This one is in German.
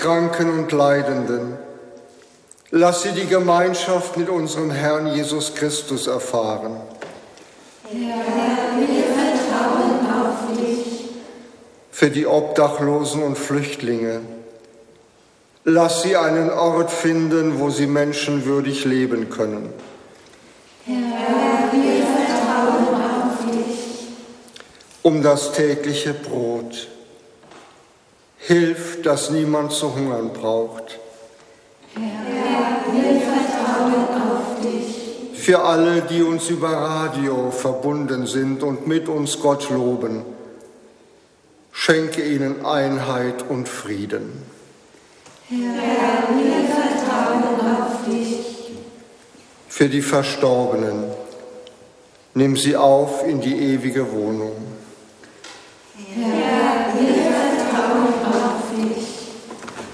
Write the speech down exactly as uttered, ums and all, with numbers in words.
Kranken und Leidenden. Lass sie die Gemeinschaft mit unserem Herrn Jesus Christus erfahren. Herr, wir vertrauen auf dich. Für die Obdachlosen und Flüchtlinge. Lass sie einen Ort finden, wo sie menschenwürdig leben können. Herr, wir vertrauen auf dich. Um das tägliche Brot. Hilf, dass niemand zu hungern braucht. Herr, wir vertrauen auf dich. Für alle, die uns über Radio verbunden sind und mit uns Gott loben, schenke ihnen Einheit und Frieden. Herr, wir vertrauen auf dich. Für die Verstorbenen, nimm sie auf in die ewige Wohnung. Herr, wir